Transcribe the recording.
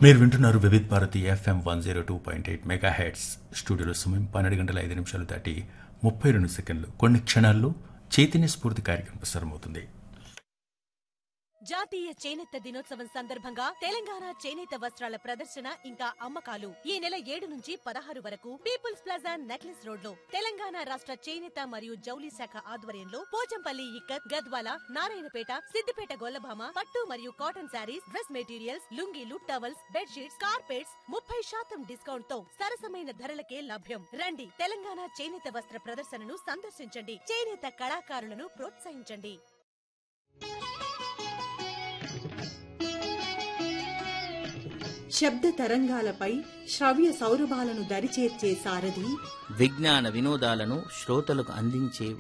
మీరు వింటున్నారు Vividh Bharati FM 102.8 mega heads. స్టూడియోలో సమయం 12 గంటల 5 నిమిషాలు దాటి 32 సెకండ్లు. కొన్ని క్షణాల్లో చైతన్య స్ఫూర్తి కార్యక్రమం ప్రసారమవుతుంది. జాతీయ చేనేత దినోత్సవం సందర్భంగా తెలంగాణ చేనేత వస్త్రాల ప్రదర్శన ఇంకా అమ్మకాలు ఈ నెల 7 నుంచి 16 వరకు పీపుల్స్ ప్లాజా నెక్లెస్ రోడ్ లో తెలంగాణ రాష్ట్ర చేనేత మరియు జౌలి శాఖ ఆధ్వర్యంలో పోచంపల్లి ఇక్కత్, గద్వాల, నారాయణపేట, సిద్దిపేట గొల్లభామ పట్టు మరియు cotton saris, dress materials, లుంగీలు, towels, bedsheets, carpets 30% discount తో సరసమైన ధరలకే లభ్యం. రండి, తెలంగాణ చేనేత వస్త్ర ప్రదర్శనను సందర్శించండి. చేనేత కళాకారులను ప్రోత్సహించండి. శబ్ద తరంగాలపై శ్రవ్య సౌరభాలను దరిచేర్చే సారథి, విజ్ఞాన వినోదాలను శ్రోతలకు అందించే